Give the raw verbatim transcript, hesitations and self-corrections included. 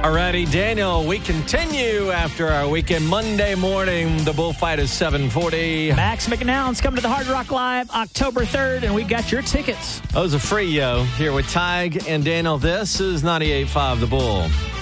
Alrighty, Daniel, we continue after our weekend. Monday morning, the bullfight is seven forty. Max McNown's coming to the Hard Rock Live October third, and we got your tickets. Those are free, yo. Here with Tig and Daniel. This is ninety-eight point five The Bull.